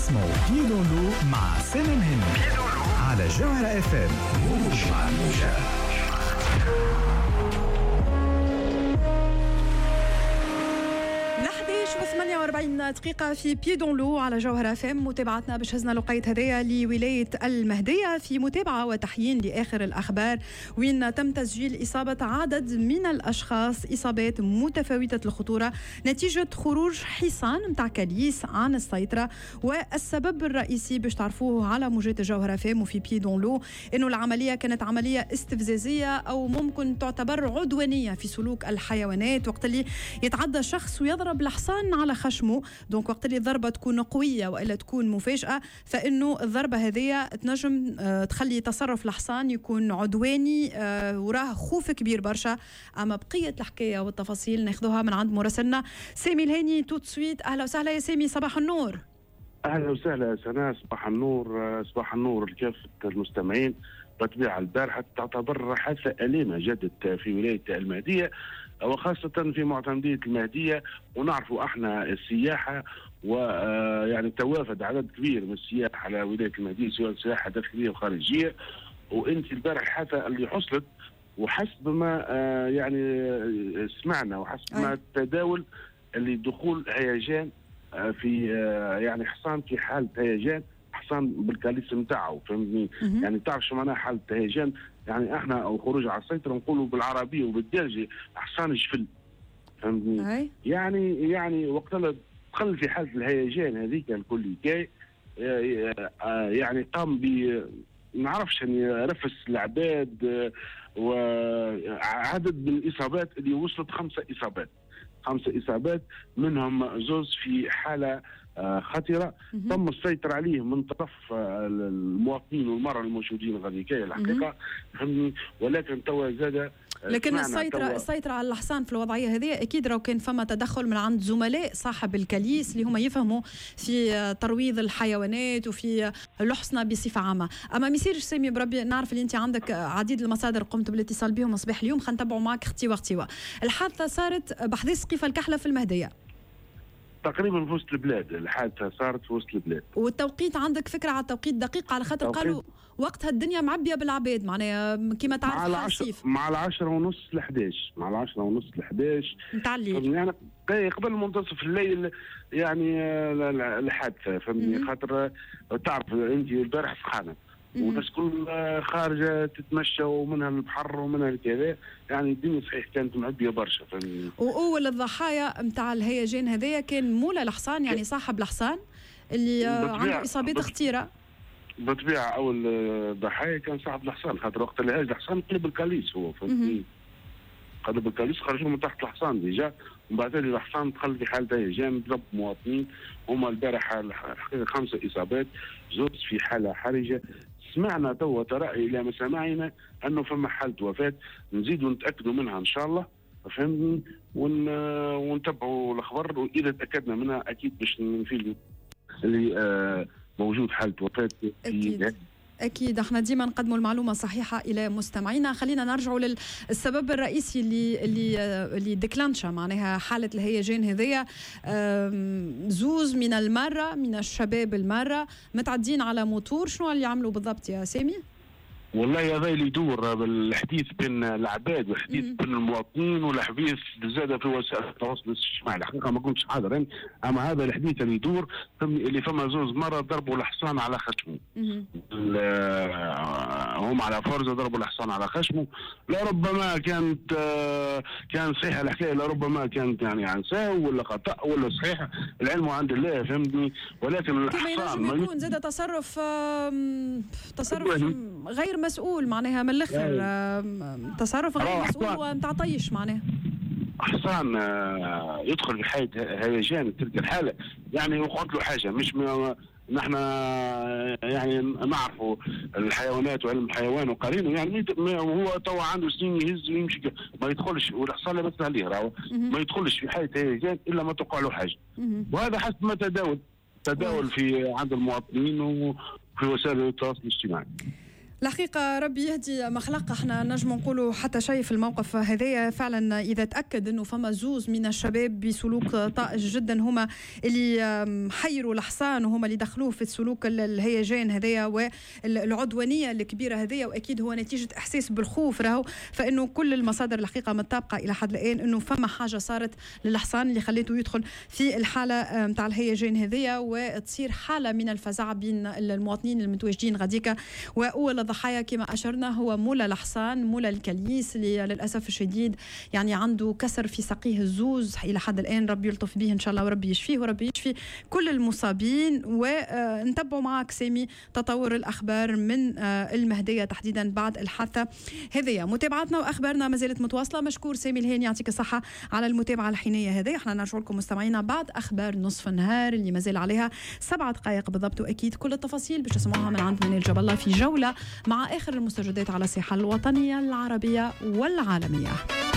اسمعوا بيدون لو مع سامي الهندي على جوهرة اف ام. مع الموجة 48 دقيقة في بيدون لو على جوهرة فم. متابعتنا باش هزنا لقيت هدايا لولاية المهدية في متابعة وتحيين لآخر الأخبار، وين تم تسجيل إصابة عدد من الأشخاص إصابات متفاوتة الخطورة نتيجة خروج حصان متاع كاليس عن السيطرة. والسبب الرئيسي باش تعرفوه على موجات جوهرة فم وفي بيدون لو إنه العملية كانت عملية استفزازية أو ممكن تعتبر عدوانية في سلوك الحيوانات، وقت اللي يتعدى شخص ويضرب الحصان على خشمه. دونك وقت اللي الضربة تكون قوية وإلا تكون مفاجأة، فإنه الضربة هذه تنجم تخلي تصرف الحصان يكون عدواني وراه خوف كبير برشا. أما بقية الحكاية والتفاصيل ناخذوها من عند مراسلنا سامي الهاني توت سويت. أهلا وسهلا يا سامي، صباح النور. أهلا وسهلا يا سناء، صباح النور. صباح النور لكافة المستمعين. بطبيعة البارحة تعتبر حادثة أليمة جدت في ولاية المهدية، وخاصة في معتمدية المهدية. ونعرفوا احنا السياحة ويعني توافد عدد كبير من السياح على ولاية المهدية، سواء سياحة داخلية وخارجية. وانت البارح الحادثة اللي حصلت، وحسب ما يعني سمعنا وحسب ما التداول اللي دخول هيجان في يعني حصان في حالة هيجان، حصان بالكاليس نتاعو، فهمتني؟ يعني تعرف شو معناها حالة هيجان؟ يعني احنا او خروج على السيطرة نقولوا بالعربية وبالدارجة حصان جفل، فهمتني؟ يعني وقت دخل في حالة الهيجان هذيك الكل كاي يعني قام ب نعرفش يعني رفس العباد، وعدد من الإصابات اللي وصلت 5 إصابات منهم زوز في حالة خطيرة. تم السيطرة عليه من طرف المواطنين والمرأة الموجودين غاديكاية الحقيقة، ولكن توا زاد لكن السيطرة على الحصان في الوضعية هذه أكيد راهو كان فما تدخل من عند زملاء صاحب الكاليس اللي هما يفهموا في ترويض الحيوانات وفي الحصنة بصفة عامة. أما ما يصيرش سامي بربي، نعرف اللي أنت عندك عديد المصادر قمت بالاتصال بهم صباح اليوم، خلينا نتابعوا معك اختيوا. الحادثة صارت بحديث قيفة الكحلة في المهدية تقريبا في وسط البلاد. الحادثة صارت في وسط البلاد. والتوقيت عندك فكرة على التوقيت دقيق؟ على خاطر قالوا وقتها الدنيا معبية بالعباد، معناها كما تعرف حاسيف مع 10:30 ل11 مع 10:30 ل11 نتاع الليل، يعني قبل منتصف الليل يعني الحادثة، فهمني؟ خاطر تعرف انت البارح سخانة والناس كل خارجة تتمشى، ومنها البحر ومنها الكذا، يعني الدنيا صحيح كانت معبية برشا، فهمني؟ وأول الضحايا متاع الهيجان هذايا كان مولى الحصان، يعني صاحب الحصان اللي عنده إصابات خطيرة. بالطبيعة أول ضحايا كان صاحب الحصان، خاطر وقت اللي هاج الحصان قلب الكاليس هو، فهمتني؟ قلب الكاليس خرجوا من تحت الحصان ديجا، ومن بعد الحصان دخل في حالة هيجان ضرب مواطنين. هما البارحة الحقيقة 5 إصابات، زوج في حالة حرجة. سمعنا توا ترى إلى ما سمعنا أنه فما حالة وفاة، نزيدوا نتأكدوا منها إن شاء الله، فهمني؟ ونتبعوا الأخبار، وإذا تأكدنا منها أكيد باش نفيدوا اللي موجود حالة وفاة. أكيد احنا ديما نقدموا المعلومة صحيحة إلى مستمعينا. خلينا نرجعوا للسبب الرئيسي اللي ديكلانشا معناها حالة الهيجان هذية. زوز من الشباب المرة متعدين على موتور، شنو اللي عملوا بالضبط يا سامي؟ والله هذا اللي يدور بالحديث بين العباد والحديث بين المواطنين، والحديث زاد في وسائل التواصل الاجتماعي. الحقيقه ما كنتش حاضر، اما هذا الحديث اللي يدور اللي فما زوز مره ضربوا الحصان على خشمه. هم على فرزه ضربوا الحصان على خشمه. لربما كان صحيحه الحكايه، لربما كانت يعني عنساء ولا خطا ولا صحيحه، العلم عند الله، فهمتني؟ ولكن الحصان كما يكون زاد تصرف غير مسؤول معناها من الاخر، تصرف غير مسؤول ومتعطيش معناها. حصان يدخل في حالة هيجان تلك الحالة، يعني وقعت له حاجة مش نحن يعني نعرفوا الحيوانات وعلم الحيوان وقارينه، يعني هو توا عنده سنين يهز ويمشي ما يدخلش، والحصان لابس عليه راهو ما يدخلش في حالة هيجان إلا ما تقع له حاجة. وهذا حسب ما تداول في عند المواطنين وفي وسائل التواصل الاجتماعي. الحقيقة ربي يهدي مخلق. احنا نجم نقولوا حتى شيء في الموقف هذايا. فعلا إذا تأكد أنه فما زوز من الشباب بسلوك طائش جدا هما اللي حيروا الحصان وهما اللي دخلوه في السلوك الهيجان هذايا والعدوانية الكبيرة هذايا، وأكيد هو نتيجة إحساس بالخوف راهو. فإنه كل المصادر الحقيقة متطابقة إلى حد الآن أنه فما حاجة صارت للحصان اللي خليته يدخل في الحالة متاع الهيجان هذايا، وتصير حالة من الفزع بين المواطنين المتواجدين غاديكا. وأول الضحايا كما أشرنا هو مولا الحصان، مولا الكليس، اللي للأسف الشديد يعني عنده كسر في ساقيه الزوز إلى حد الآن. ربي يلطف به إن شاء الله وربي يشفيه وربي يشفي كل المصابين. ونتبعوا معك سامي تطور الأخبار من المهدية تحديدا بعد الحادثة هذه. متابعتنا وأخبارنا ما زالت متواصلة. مشكور سامي الهاني، يعطيك الصحة على المتابعة الحينية هذه. احنا نرجع لكم مستمعينا بعد أخبار نصف النهار اللي ما زال عليها 7 دقائق بالضبط، وأكيد كل التفاصيل باش تسمعوها من عند منال جاب الله في جولة مع آخر المستجدات على الساحة الوطنية العربية والعالمية.